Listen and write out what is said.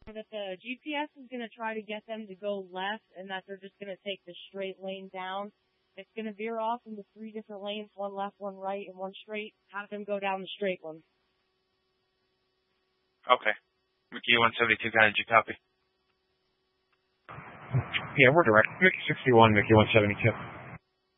That the GPS is going to try to get them to go left and that they're just going to take the straight lane down. It's going to veer off into 3 different lanes, 1 left, 1 right, and 1 straight. Have them go down the straight one. Okay. Mickey 172, kind of, did you copy? Yeah, we're direct. Mickey 61, Mickey 172.